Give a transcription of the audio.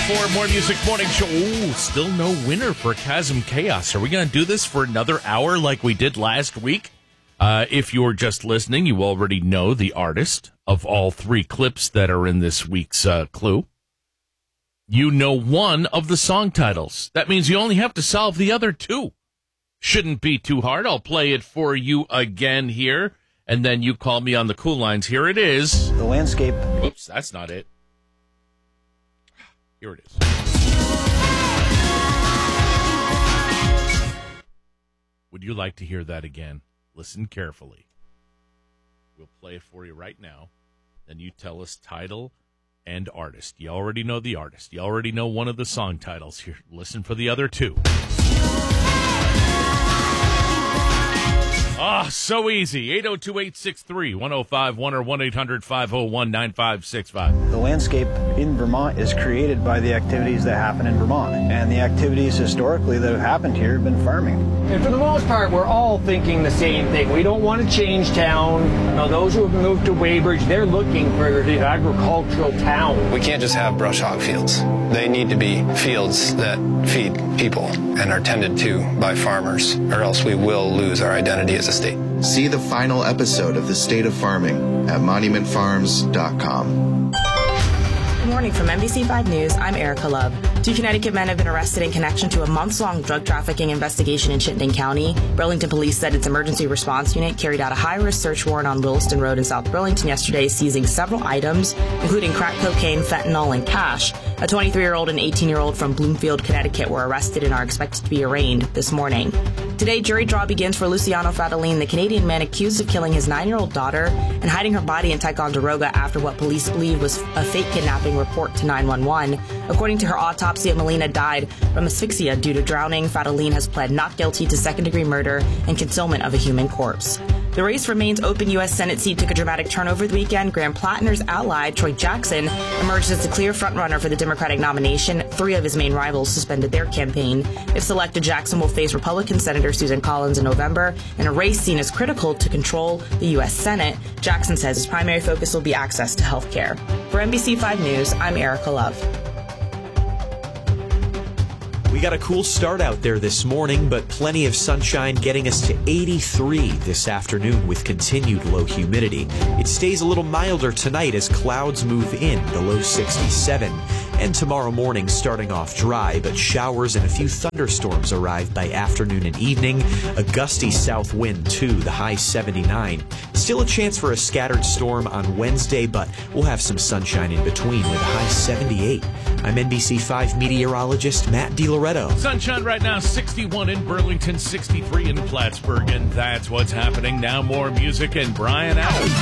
8:34, More Music Morning Show. Ooh, still no winner for Chasm Chaos. Are we going to do this for another hour like we did last week? If you're just listening, you already know the artist of all three clips that are in this week's clue. You know one of the song titles. That means you only have to solve the other two. Shouldn't be too hard. I'll play it for you again here, and then you call me on the cool lines. Here it is. The landscape. Whoops, that's not it. Here it is. Would you like to hear that again? Listen carefully. We'll play it for you right now. Then you tell us title and artist. You already know the artist. You already know one of the song titles. Here, listen for the other two. So easy. 802-863-1051 or 1-800-501-9565. The landscape in Vermont is created by the activities that happen in Vermont. And the activities historically that have happened here have been farming. And for the most part, we're all thinking the same thing. We don't want to change town. You know, those who have moved to Weybridge, they're looking for the agricultural town. We can't just have brush hog fields. They need to be fields that feed people and are tended to by farmers, or else we will lose our identity as a state. See the final episode of The State of Farming at monumentfarms.com. Good morning from NBC5 News. I'm Erica Love. Two Connecticut men have been arrested in connection to a months-long drug trafficking investigation in Chittenden County. Burlington Police said its emergency response unit carried out a high-risk search warrant on Williston Road in South Burlington yesterday, seizing several items, including crack cocaine, fentanyl, and cash. A 23-year-old and 18-year-old from Bloomfield, Connecticut were arrested and are expected to be arraigned this morning. Today, jury draw begins for Luciano Fratellin, the Canadian man accused of killing his 9-year-old daughter and hiding her body in Ticonderoga after what police believe was a fake kidnapping report to 911. According to her autopsy, Melina died from asphyxia due to drowning. Fratellin has pled not guilty to second-degree murder and concealment of a human corpse. The race remains open. U.S. Senate seat took a dramatic turn over the weekend. Graham Plattner's ally, Troy Jackson, emerged as the clear frontrunner for the Democratic nomination. Three of his main rivals suspended their campaign. If selected, Jackson will face Republican Senator Susan Collins in November in a race seen as critical to control the U.S. Senate. Jackson says his primary focus will be access to health care. For NBC5 News, I'm Erica Love. We got a cool start out there this morning, but plenty of sunshine getting us to 83 this afternoon with continued low humidity. It stays a little milder tonight as clouds move in, the low 67. And tomorrow morning starting off dry, but showers and a few thunderstorms arrive by afternoon and evening. A gusty south wind too, the high 79. Still a chance for a scattered storm on Wednesday, but we'll have some sunshine in between with a high 78. I'm NBC5 meteorologist Matt DiLoretto. Sunshine right now, 61 in Burlington, 63 in Plattsburgh, and that's what's happening now. More music and Brian Allen.